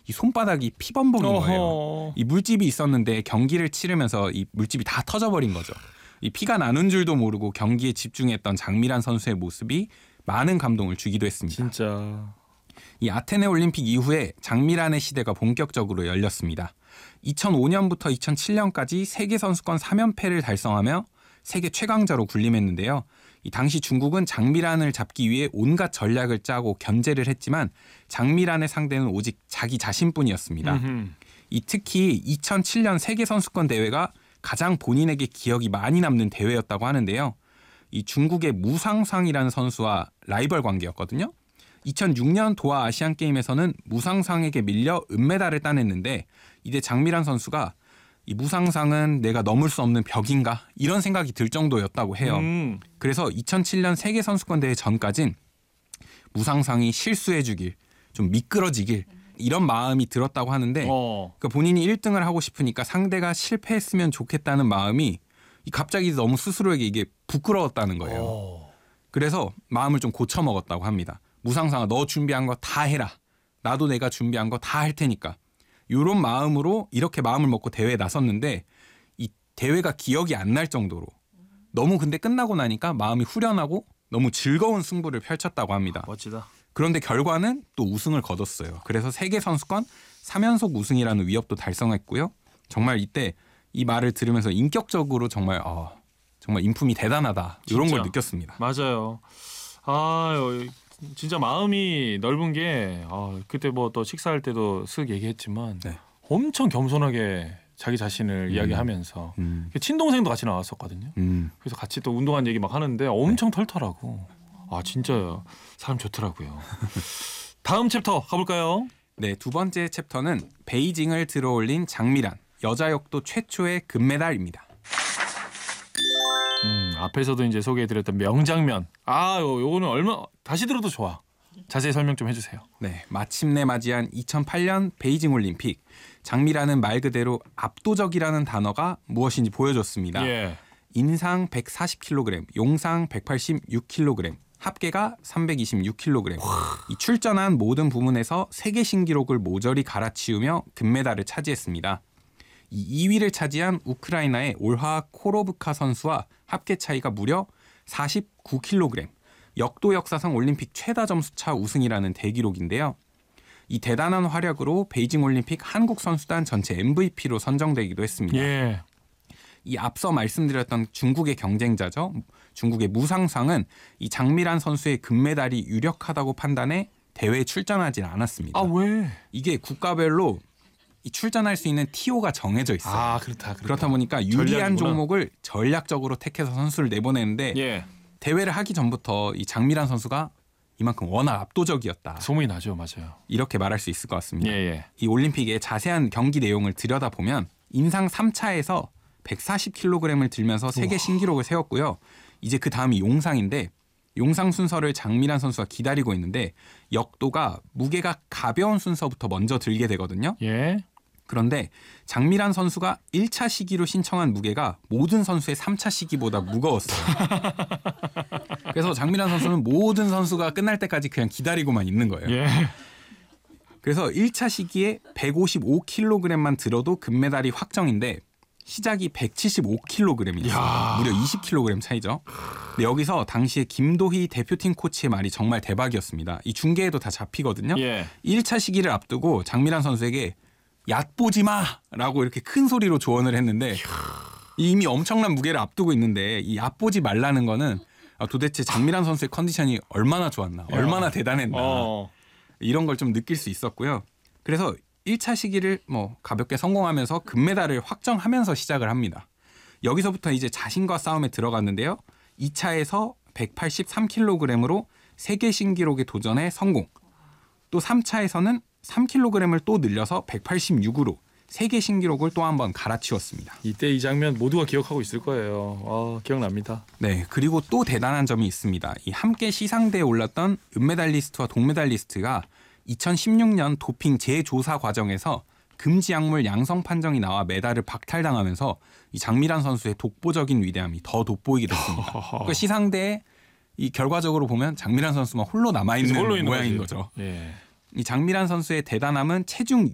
이 손바닥이 피범벅인 거예요. 이 물집이 있었는데 경기를 치르면서 이 물집이 다 터져버린 거죠. 이 피가 나는 줄도 모르고 경기에 집중했던 장미란 선수의 모습이 많은 감동을 주기도 했습니다. 진짜. 이 아테네 올림픽 이후에 장미란의 시대가 본격적으로 열렸습니다. 2005년부터 2007년까지 세계 선수권 3연패를 달성하며 세계 최강자로 군림했는데요. 이 당시 중국은 장미란을 잡기 위해 온갖 전략을 짜고 견제를 했지만 장미란의 상대는 오직 자기 자신뿐이었습니다. 이 특히 2007년 세계 선수권 대회가 가장 본인에게 기억이 많이 남는 대회였다고 하는데요. 이 중국의 무상상이라는 선수와 라이벌 관계였거든요. 2006년 도하 아시안 게임에서는 무상상에게 밀려 은메달을 따냈는데 이때 장미란 선수가 이 무상상은 내가 넘을 수 없는 벽인가 이런 생각이 들 정도였다고 해요. 그래서 2007년 세계 선수권 대회 전까진 무상상이 실수해주길 좀 미끄러지길 이런 마음이 들었다고 하는데 그러니까 본인이 1등을 하고 싶으니까 상대가 실패했으면 좋겠다는 마음이 갑자기 너무 스스로에게 이게 부끄러웠다는 거예요. 그래서 마음을 좀 고쳐먹었다고 합니다. 무상상아 너 준비한 거 다 해라. 나도 내가 준비한 거 다 할 테니까. 이런 마음으로 이렇게 마음을 먹고 대회에 나섰는데 이 대회가 기억이 안 날 정도로 너무 근데 끝나고 나니까 마음이 후련하고 너무 즐거운 승부를 펼쳤다고 합니다. 멋지다. 그런데 결과는 또 우승을 거뒀어요. 그래서 세계선수권 3연속 우승이라는 위협도 달성했고요. 정말 이때 이 말을 들으면서 인격적으로 정말 인품이 대단하다 이런 걸 느꼈습니다. 맞아요. 진짜 마음이 넓은 게 그때 뭐 또 식사할 때도 쓱 얘기했지만 네. 엄청 겸손하게 자기 자신을 이야기하면서 친동생도 같이 나왔었거든요. 그래서 같이 또 운동한 얘기 막 하는데 엄청 털털하고 진짜 사람 좋더라고요. 다음 챕터 가볼까요? 네, 두 번째 챕터는 베이징을 들어올린 장미란 여자 역도 최초의 금메달입니다. 앞에서도 이제 소개해드렸던 명장면. 요거는 다시 들어도 좋아. 자세히 설명 좀 해주세요. 네, 마침내 맞이한 2008년 베이징 올림픽. 장미란은 말 그대로 압도적이라는 단어가 무엇인지 보여줬습니다. 예. 인상 140kg, 용상 186kg, 합계가 326kg. 이 출전한 모든 부문에서 세계 신기록을 모조리 갈아치우며 금메달을 차지했습니다. 이 2위를 차지한 우크라이나의 올하 코로브카 선수와 합계 차이가 무려 49kg. 역도 역사상 올림픽 최다 점수차 우승이라는 대기록인데요. 이 대단한 활약으로 베이징 올림픽 한국 선수단 전체 MVP로 선정되기도 했습니다. 예. 이 앞서 말씀드렸던 중국의 경쟁자죠. 중국의 무상상은 이 장미란 선수의 금메달이 유력하다고 판단해 대회에 출전하지 않았습니다. 왜? 이게 국가별로 출전할 수 있는 TO가 정해져 있어요. 그렇다 보니까 유리한 전략이구나. 종목을 전략적으로 택해서 선수를 내보내는데 예. 대회를 하기 전부터 이 장미란 선수가 이만큼 워낙 압도적이었다. 소문이 나죠. 맞아요. 이렇게 말할 수 있을 것 같습니다. 예. 이 올림픽의 자세한 경기 내용을 들여다보면 인상 3차에서 140kg을 들면서 세계 신기록을 세웠고요. 이제 그 다음이 용상인데 용상 순서를 장미란 선수가 기다리고 있는데 역도가 무게가 가벼운 순서부터 먼저 들게 되거든요. 예. 그런데 장미란 선수가 1차 시기로 신청한 무게가 모든 선수의 3차 시기보다 무거웠어요. 그래서 장미란 선수는 모든 선수가 끝날 때까지 그냥 기다리고만 있는 거예요. 예. 그래서 1차 시기에 155kg만 들어도 금메달이 확정인데 시작이 175kg이었어요. 무려 20kg 차이죠. 근데 여기서 당시에 김도희 대표팀 코치의 말이 정말 대박이었습니다. 이 중계에도 다 잡히거든요. 예. 1차 시기를 앞두고 장미란 선수에게 얕보지 마라고 이렇게 큰 소리로 조언을 했는데 이미 엄청난 무게를 앞두고 있는데 이 얕보지 말라는 거는 도대체 장미란 선수의 컨디션이 얼마나 좋았나, 얼마나 대단했나 이런 걸 좀 느낄 수 있었고요. 그래서 1차 시기를 가볍게 성공하면서 금메달을 확정하면서 시작을 합니다. 여기서부터 이제 자신과 싸움에 들어갔는데요. 2차에서 183kg으로 세계 신기록에 도전해 성공. 또 3차에서는 3kg을 또 늘려서 186으로 세계 신기록을 또 한 번 갈아치웠습니다. 이때 이 장면 모두가 기억하고 있을 거예요. 기억납니다. 네, 그리고 또 대단한 점이 있습니다. 이 함께 시상대에 올랐던 은메달리스트와 동메달리스트가 2016년 도핑 재조사 과정에서 금지 약물 양성 판정이 나와 메달을 박탈당하면서 이 장미란 선수의 독보적인 위대함이 더 돋보이게 됐습니다. 그러니까 시상대에 이 결과적으로 보면 장미란 선수만 홀로 남아있는 모양인 거죠. 예. 이 장미란 선수의 대단함은 체중